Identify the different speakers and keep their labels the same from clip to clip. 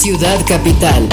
Speaker 1: Ciudad Capital.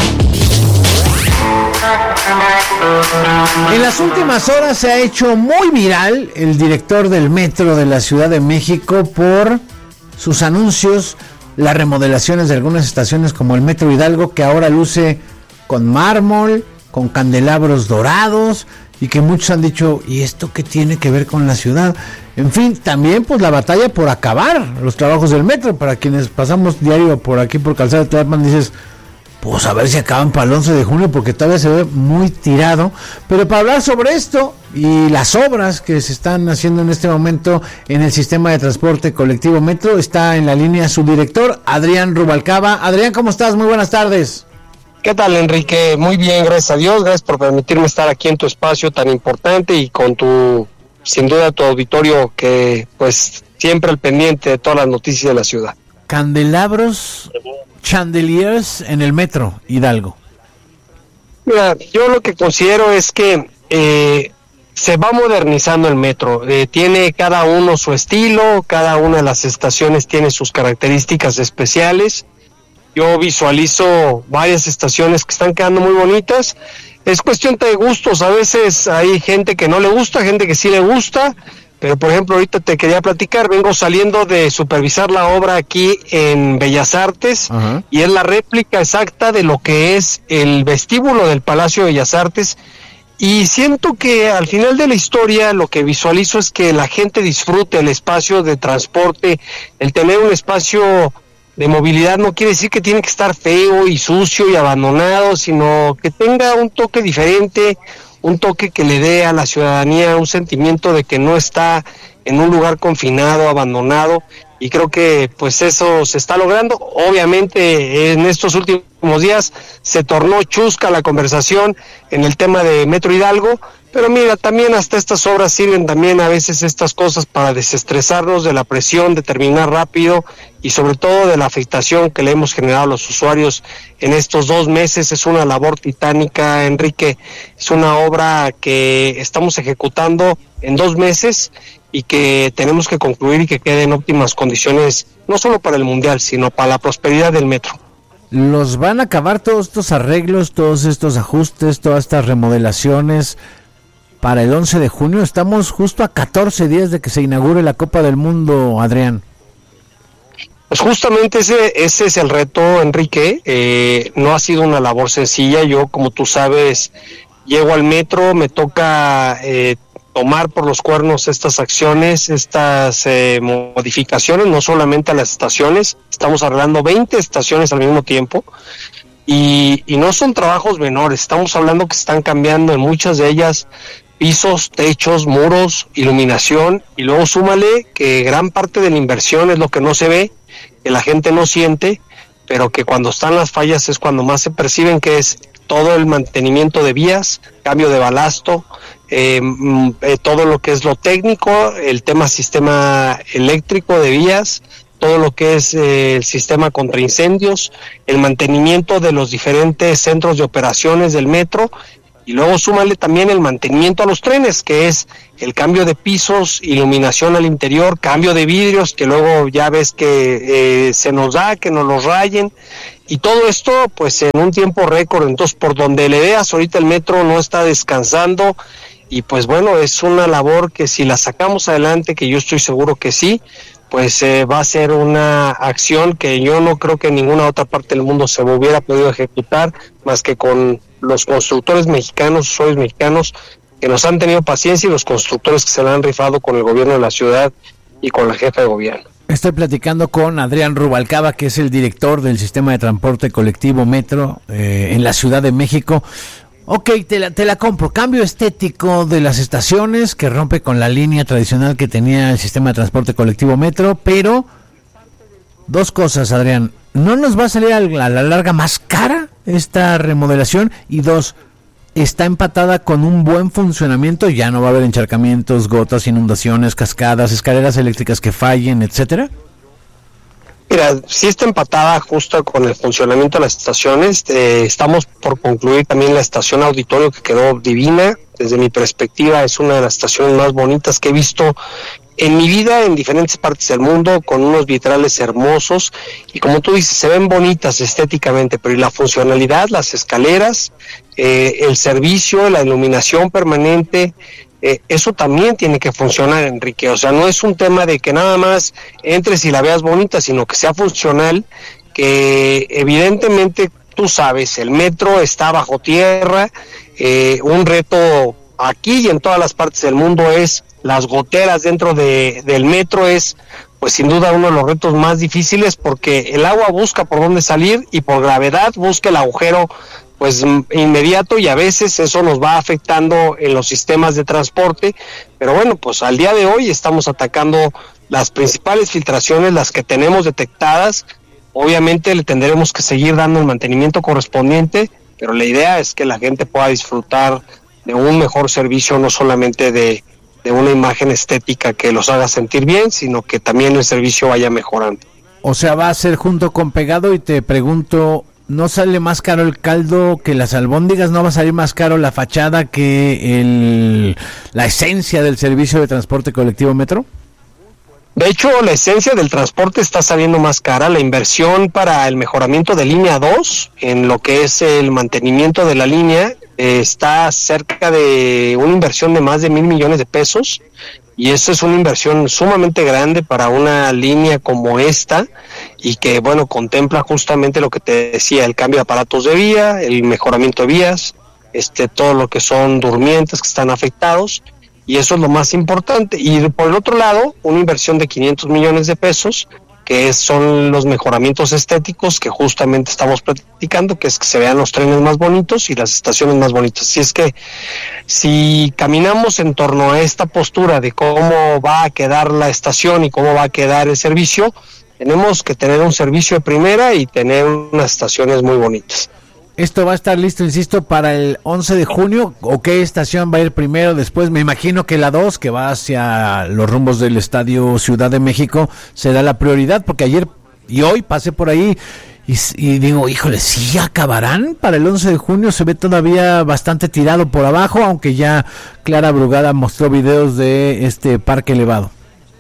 Speaker 2: En las últimas horas se ha hecho muy viral el director del metro de la Ciudad de México por sus anuncios, las remodelaciones de algunas estaciones como el Metro Hidalgo, que ahora luce con mármol, con candelabros dorados, y que muchos han dicho, ¿y esto qué tiene que ver con la ciudad? En fin, también pues la batalla por acabar los trabajos del metro. Para quienes pasamos diario por aquí por Calzada de Tlalpan, dices, pues a ver si acaban para el 11 de junio, porque todavía se ve muy tirado. Pero para hablar sobre esto y las obras que se están haciendo en este momento en el sistema de transporte colectivo Metro, está en la línea su director, Adrián Rubalcaba. Adrián, ¿cómo estás? Muy buenas tardes.
Speaker 3: ¿Qué tal, Enrique? Muy bien, gracias a Dios. Gracias por permitirme estar aquí en tu espacio tan importante y con sin duda, tu auditorio que, pues, siempre al pendiente de todas las noticias de la ciudad.
Speaker 2: Candelabros, chandeliers en el Metro Hidalgo.
Speaker 3: Mira, yo lo que considero es que se va modernizando el metro. Tiene cada uno su estilo, cada una de las estaciones tiene sus características especiales. Yo visualizo varias estaciones que están quedando muy bonitas. Es cuestión de gustos. A veces hay gente que no le gusta, gente que sí le gusta. Pero, por ejemplo, ahorita te quería platicar. Vengo saliendo de supervisar la obra aquí en Bellas Artes. Uh-huh. Y es la réplica exacta de lo que es el vestíbulo del Palacio de Bellas Artes. Y siento que al final de la historia lo que visualizo es que la gente disfrute el espacio de transporte. El tener un espacio de movilidad no quiere decir que tiene que estar feo y sucio y abandonado, sino que tenga un toque diferente, un toque que le dé a la ciudadanía un sentimiento de que no está en un lugar confinado, abandonado, y creo que pues eso se está logrando. Obviamente en estos últimos días se tornó chusca la conversación en el tema de Metro Hidalgo, pero mira, también hasta estas obras sirven también a veces estas cosas para desestresarnos de la presión, de terminar rápido y sobre todo de la afectación que le hemos generado a los usuarios en estos 2 meses. Es una labor titánica, Enrique, es una obra que estamos ejecutando en 2 meses y que tenemos que concluir y que quede en óptimas condiciones, no solo para el Mundial, sino para la prosperidad del metro.
Speaker 2: ¿Los van a acabar todos estos arreglos, todos estos ajustes, todas estas remodelaciones para el 11 de junio? Estamos justo a 14 días de que se inaugure la Copa del Mundo, Adrián.
Speaker 3: Pues justamente ese es el reto, Enrique. No ha sido una labor sencilla. Yo, como tú sabes, llego al metro, me toca tomar por los cuernos estas acciones, estas modificaciones, no solamente a las estaciones. Estamos arreglando 20 estaciones al mismo tiempo. Y no son trabajos menores. Estamos hablando que se están cambiando en muchas de ellas pisos, techos, muros, iluminación, y luego súmale que gran parte de la inversión es lo que no se ve, que la gente no siente, pero que cuando están las fallas es cuando más se perciben, que es todo el mantenimiento de vías, cambio de balasto, todo lo que es lo técnico, el sistema eléctrico de vías, todo lo que es el sistema contra incendios, el mantenimiento de los diferentes centros de operaciones del metro, y luego súmale también el mantenimiento a los trenes, que es el cambio de pisos, iluminación al interior, cambio de vidrios, que luego ya ves que se nos da, que nos los rayen, y todo esto pues en un tiempo récord. Entonces, por donde le veas, ahorita el metro no está descansando, y pues bueno, es una labor que si la sacamos adelante, que yo estoy seguro que sí, pues va a ser una acción que yo no creo que en ninguna otra parte del mundo se hubiera podido ejecutar, más que con los constructores mexicanos, usuarios mexicanos, que nos han tenido paciencia, y los constructores que se la han rifado con el gobierno de la ciudad y con la jefa de gobierno.
Speaker 2: Estoy platicando con Adrián Rubalcaba, que es el director del sistema de transporte colectivo Metro en la Ciudad de México. Ok, te la compro. Cambio estético de las estaciones que rompe con la línea tradicional que tenía el sistema de transporte colectivo Metro, pero 2 cosas, Adrián. ¿No nos va a salir a la larga más cara esta remodelación? Y 2, ¿está empatada con un buen funcionamiento? ¿Ya no va a haber encharcamientos, gotas, inundaciones, cascadas, escaleras eléctricas que fallen, etcétera?
Speaker 3: Mira, sí está empatada justo con el funcionamiento de las estaciones. Estamos por concluir también la estación Auditorio, que quedó divina. Desde mi perspectiva es una de las estaciones más bonitas que he visto en mi vida en diferentes partes del mundo, con unos vitrales hermosos, y como tú dices, se ven bonitas estéticamente, pero ¿y la funcionalidad, las escaleras, el servicio, la iluminación permanente? Eso también tiene que funcionar, Enrique. O sea, no es un tema de que nada más entres y la veas bonita, sino que sea funcional, que evidentemente, tú sabes, el metro está bajo tierra. Un reto aquí y en todas las partes del mundo es las goteras dentro del metro. Es pues sin duda uno de los retos más difíciles, porque el agua busca por dónde salir y por gravedad busca el agujero pues inmediato, y a veces eso nos va afectando en los sistemas de transporte. Pero bueno, pues al día de hoy estamos atacando las principales filtraciones, las que tenemos detectadas. Obviamente le tendremos que seguir dando el mantenimiento correspondiente, pero la idea es que la gente pueda disfrutar de un mejor servicio, no solamente de una imagen estética que los haga sentir bien, sino que también el servicio vaya mejorando.
Speaker 2: O sea, va a ser junto con pegado, y te pregunto, ¿no sale más caro el caldo que las albóndigas? ¿No va a salir más caro la fachada que la esencia del servicio de transporte colectivo metro?
Speaker 3: De hecho, la esencia del transporte está saliendo más cara. La inversión para el mejoramiento de línea 2, en lo que es el mantenimiento de la línea, está cerca de una inversión de más de 1,000 millones de pesos, y eso es una inversión sumamente grande para una línea como esta, y que bueno, contempla justamente lo que te decía, el cambio de aparatos de vía, el mejoramiento de vías, todo lo que son durmientes que están afectados, y eso es lo más importante. Y por el otro lado, una inversión de 500 millones de pesos, que son los mejoramientos estéticos que justamente estamos platicando, que es que se vean los trenes más bonitos y las estaciones más bonitas. Así es que si caminamos en torno a esta postura de cómo va a quedar la estación y cómo va a quedar el servicio, tenemos que tener un servicio de primera y tener unas estaciones muy bonitas.
Speaker 2: Esto va a estar listo, insisto, para el 11 de junio, ¿o qué estación va a ir primero? Después me imagino que la 2, que va hacia los rumbos del Estadio Ciudad de México, será la prioridad, porque ayer y hoy pasé por ahí y digo, híjole, ¿sí acabarán para el 11 de junio? Se ve todavía bastante tirado por abajo, aunque ya Clara Brugada mostró videos de este parque elevado.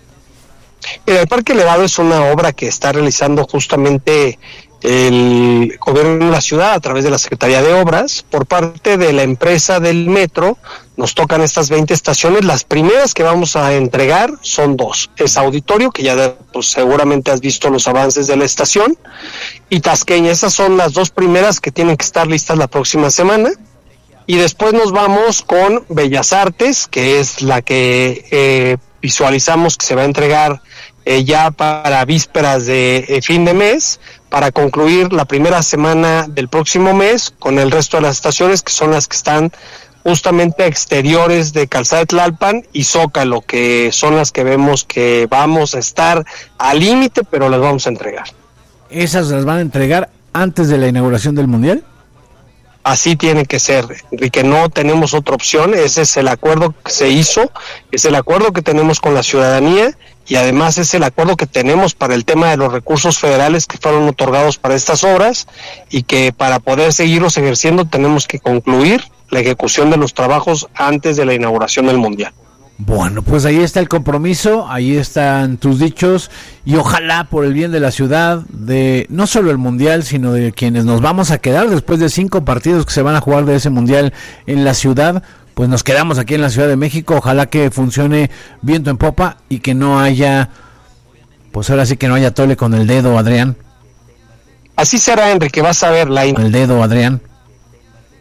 Speaker 3: El parque elevado es una obra que está realizando justamente el gobierno de la ciudad a través de la Secretaría de Obras. Por parte de la empresa del metro nos tocan estas 20 estaciones. Las primeras que vamos a entregar son 2, es Auditorio, que ya pues, seguramente has visto los avances de la estación, y Tasqueña. Esas son las 2 primeras que tienen que estar listas la próxima semana, y después nos vamos con Bellas Artes, que es la que visualizamos que se va a entregar ya para vísperas de fin de mes, para concluir la primera semana del próximo mes con el resto de las estaciones, que son las que están justamente exteriores de Calzada de Tlalpan y Zócalo, que son las que vemos que vamos a estar al límite, pero las vamos a entregar.
Speaker 2: ¿Esas las van a entregar antes de la inauguración del Mundial?
Speaker 3: Así tiene que ser, Enrique, no tenemos otra opción. Ese es el acuerdo que se hizo, es el acuerdo que tenemos con la ciudadanía, y además es el acuerdo que tenemos para el tema de los recursos federales que fueron otorgados para estas obras, y que para poder seguirlos ejerciendo tenemos que concluir la ejecución de los trabajos antes de la inauguración del Mundial.
Speaker 2: Bueno, pues ahí está el compromiso, ahí están tus dichos, y ojalá por el bien de la ciudad, de no solo el Mundial, sino de quienes nos vamos a quedar después de 5 partidos que se van a jugar de ese Mundial en la ciudad, pues nos quedamos aquí en la Ciudad de México. Ojalá que funcione viento en popa y que no haya, pues ahora sí que no haya tole con el dedo, Adrián.
Speaker 3: Así será, Enrique, vas a ver
Speaker 2: con el dedo, Adrián.